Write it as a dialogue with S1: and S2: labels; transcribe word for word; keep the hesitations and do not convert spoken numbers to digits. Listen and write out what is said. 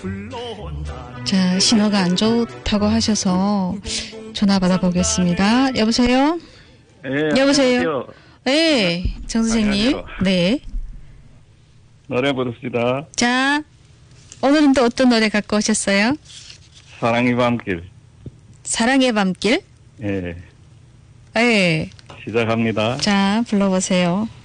S1: 자, 신호가 안 좋다고 하셔서 전화 받아보겠습니다. 여보세요?
S2: 네,
S1: 여보세요?
S2: 안녕하세요.
S1: 네, 정 선생님.
S2: 안녕하세요.
S1: 네.
S2: 노래 부릅시다.
S1: 자, 오늘은 또 어떤 노래 갖고 오셨어요?
S2: 사랑의 밤길.
S1: 사랑의 밤길?
S2: 예,
S1: 네.
S2: 시작합니다.
S1: 자, 불러보세요.